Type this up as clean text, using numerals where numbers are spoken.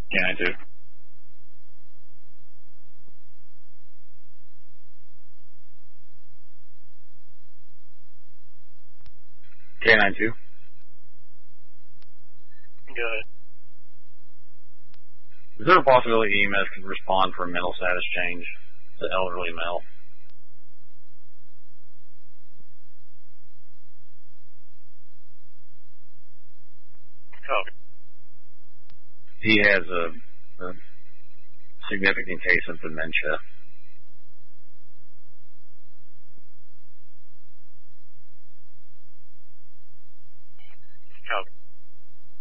K92. K92. Good. Is there a possibility EMS could respond for a mental status change to elderly male? Copy. He has a significant case of dementia.